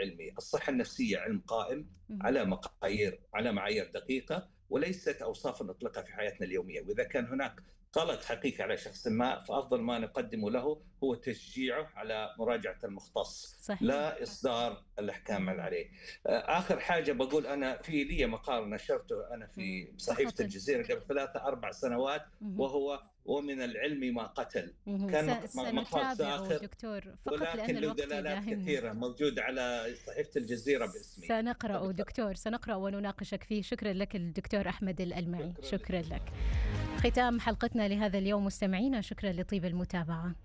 العلمي. الصحة النفسية علم قائم على معايير دقيقة، وليست أوصافا نطلقها في حياتنا اليومية. وإذا كان هناك قلق حقيقي على شخص ما، فأفضل ما نقدمه له هو تشجيعه على مراجعة المختص، صحيح. لا إصدار الأحكام عليه. آخر حاجة بقول، أنا في لي مقال نشرته أنا في صحيفة تفضل. الجزيرة قبل 3 4 سنوات، وهو ومن العلم ما قتل. كان مقال سنتابعه ساخر، دكتور فقط ولكن لأن له الوقت دلالات يداهمنا. كثيرة، موجود على صحيفة الجزيرة باسمي. سنقرأ دكتور، سنقرأ ونناقشك فيه. شكرا لك الدكتور أحمد الألمعي، شكرا لك. ختام حلقتنا لهذا اليوم مستمعينا، شكرا لطيب المتابعة.